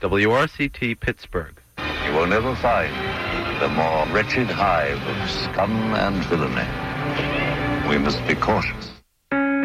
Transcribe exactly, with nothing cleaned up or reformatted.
W R C T Pittsburgh. You will never find the more wretched hive of scum and villainy. We must be cautious.